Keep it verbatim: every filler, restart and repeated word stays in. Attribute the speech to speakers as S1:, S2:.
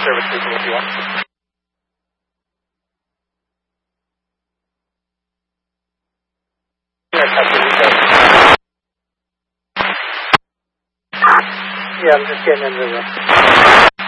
S1: service station if you want. Yeah, I'm just getting into the